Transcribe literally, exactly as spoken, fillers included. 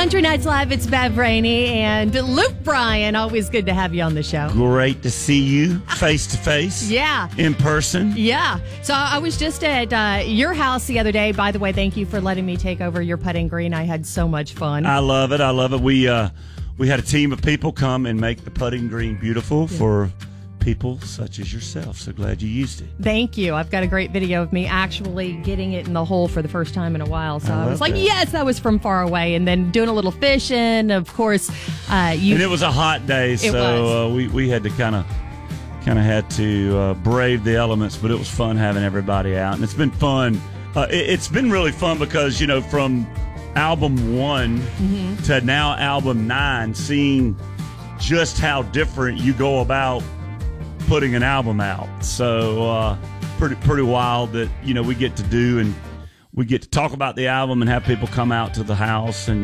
Country Nights Live, it's Bev Rainey and Luke Bryan. Always good to have you on the show. Great to see you face to face. Yeah. In person. Yeah. So I was just at uh, your house the other day. By the way, thank you for letting me take over your putting green. I had so much fun. I love it. I love it. We uh, we had a team of people come and make the putting green beautiful yeah. for people such as yourself. So glad you used it. Thank you. I've got a great video of me actually getting it in the hole for the first time in a while. So I, I was like, that. yes, that was from far away. And then doing a little fishing, of course. Uh, you, and it was a hot day, so uh, we, we had to kind of kind of had to uh, brave the elements, but it was fun having everybody out. And it's been fun. Uh, it, it's been really fun because, you know, from album one mm-hmm. to now album nine, seeing just how different you go about putting an album out. So uh, pretty pretty wild that, you know, we get to do, and we get to talk about the album and have people come out to the house and